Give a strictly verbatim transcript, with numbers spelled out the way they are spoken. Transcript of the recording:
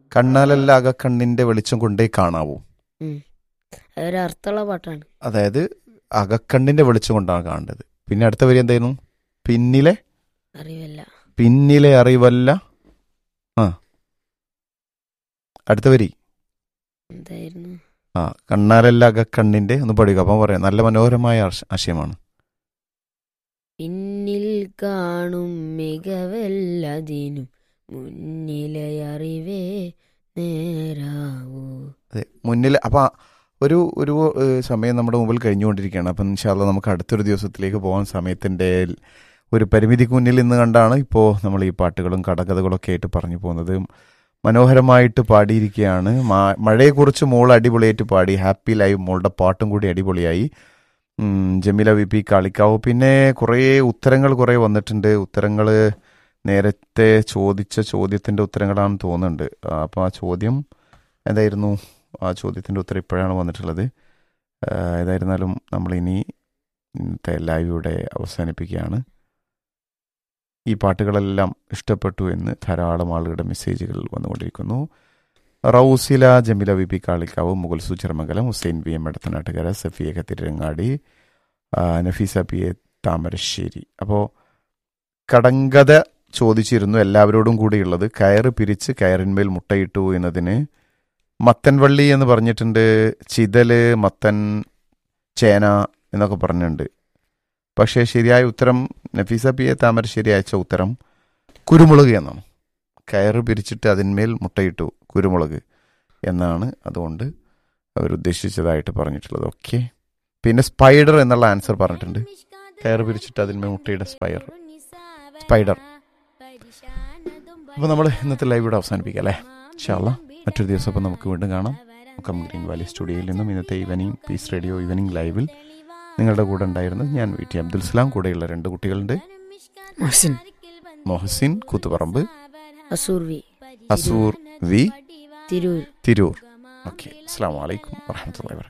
കണ്ണാലല്ല അകക്കണ്ണിന്റെ വെളിച്ചം കൊണ്ടേ കാണാവൂ. അതൊരർത്ഥമുള്ള പാട്ടാണ്. അതായത് അകക്കണ്ണിന്റെ വെളിച്ചം കൊണ്ടാണ് കാണേണ്ടത്. പിന്നെ അടുത്ത വരി എന്തായിരുന്നു? പിന്നിലെ അറിവല്ല. പിന്നിലെ അറിവല്ല. ആ അടുത്ത വരി എന്തായിരുന്നു? ആ കണ്ണാലല്ല അകക്കണ്ണിന്റെ ഒന്ന് പഠിക്കുക. അപ്പം പറയാം, നല്ല മനോഹരമായ ആശയമാണ്. പിന്നിൽ കാണും മികവല്ലതിനും മുന്നിലെ അറിവേ നേരാവൂ. അതെ, മുന്നിൽ. അപ്പം ഒരു ഒരു സമയം നമ്മുടെ മുമ്പിൽ കഴിഞ്ഞുകൊണ്ടിരിക്കുകയാണ്. അപ്പം ഇൻഷാ അല്ലാഹ് നമുക്ക് അടുത്തൊരു ദിവസത്തിലേക്ക് പോകാൻ സമയത്തിൻ്റെ ഒരു പരിമിതിക്ക് മുന്നിൽ ഇന്ന് കണ്ടാണ് ഇപ്പോൾ നമ്മൾ ഈ പാട്ടുകളും കടകഥകളൊക്കെ ആയിട്ട് പറഞ്ഞു പോകുന്നത്. മനോഹരമായിട്ട് പാടിയിരിക്കുകയാണ്. മഴയെക്കുറിച്ച് മോൾ അടിപൊളിയായിട്ട് പാടി. ഹാപ്പി ലൈവ് മോളുടെ പാട്ടും കൂടി അടിപൊളിയായി. Jameela V P Kalikavu. പിന്നെ കുറേ ഉത്തരങ്ങൾ കുറേ വന്നിട്ടുണ്ട്. ഉത്തരങ്ങൾ നേരത്തെ ചോദിച്ച ചോദ്യത്തിൻ്റെ ഉത്തരങ്ങളാണെന്ന് തോന്നുന്നുണ്ട്. അപ്പോൾ ആ ചോദ്യം എന്തായിരുന്നു? ആ ചോദ്യത്തിൻ്റെ ഉത്തരം ഇപ്പോഴാണ് വന്നിട്ടുള്ളത്. ഏതായിരുന്നാലും നമ്മളിനി ഇന്നത്തെ ലൈവ് ഇവിടെ അവസാനിപ്പിക്കുകയാണ്. ഈ പാട്ടുകളെല്ലാം ഇഷ്ടപ്പെട്ടു എന്ന് ധാരാളം ആളുകളുടെ മെസ്സേജുകൾ വന്നുകൊണ്ടിരിക്കുന്നു. റൗസില, Jameela V P Kalikavu, Mughal സുചർമംഗലം, Hussain V M Edathanattukara, Safiya കത്തിരങ്ങാടി, Nafeesa P A Thamarassery. അപ്പോൾ കടങ്കഥ ചോദിച്ചിരുന്നു എല്ലാവരോടും കൂടിയുള്ളത്. കയറ് പിരിച്ച് കയറിന്മേൽ മുട്ടയിട്ടു എന്നതിന് മത്തൻവള്ളി എന്ന് പറഞ്ഞിട്ടുണ്ട്. ചിതല്, മത്തൻ, ചേന എന്നൊക്കെ പറഞ്ഞിട്ടുണ്ട്. പക്ഷേ ശരിയായ ഉത്തരം നഫീസ പി എ താമരശ്ശേരി അയച്ച ഉത്തരം കുരുമുളക് എന്നാണ്. കയറ് പിരിച്ചിട്ട് അതിന്മേൽ മുട്ടയിട്ടു കുരുമുളക് എന്നാണ് അതുകൊണ്ട് അവരുദ്ദേശിച്ചതായിട്ട് പറഞ്ഞിട്ടുള്ളത്. ഓക്കെ. പിന്നെ സ്പൈഡർ എന്നുള്ള ആൻസർ പറഞ്ഞിട്ടുണ്ട്. കയറ് പിരിച്ചിട്ട് അതിന്മേൽ മുട്ടയുടെ സ്പൈഡർ സ്പൈഡർ അപ്പോൾ നമ്മൾ ഇന്നത്തെ ലൈവ് ഇവിടെ അവസാനിപ്പിക്കാം അല്ലേ? ഇൻഷാ അല്ലാഹ് മറ്റൊരു ദിവസം അപ്പം നമുക്ക് വീണ്ടും കാണാം. മുക്കം ഗ്രീൻ വാലി സ്റ്റുഡിയോയിൽ നിന്നും ഇന്നത്തെ ഈവനിങ് പീസ് റേഡിയോ ഈവനിങ് ലൈവിൽ നിങ്ങളുടെ കൂടെ ഉണ്ടായിരുന്നത് ഞാൻ വി ടി അബ്ദുൽ സലാം. കൂടെയുള്ള രണ്ട് കുട്ടികളുണ്ട്, Mohsin Koothuparamba, Azure V Azure V Tirur Tirur. Okay, അസ്സലാമു അലൈക്കും വറഹ്മത്തുള്ളാഹി വബറകാതുഹു.